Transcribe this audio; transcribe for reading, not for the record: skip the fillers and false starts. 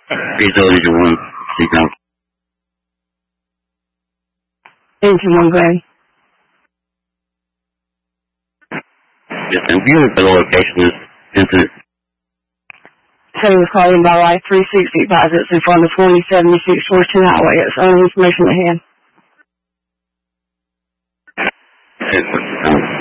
3:31, sequence. Engine 1 ready. Yes, and viewing for the location is incident. Setting was called in by Light 360 advisors in front of 2076 Georgetown Highway. It's only information at hand. Yes,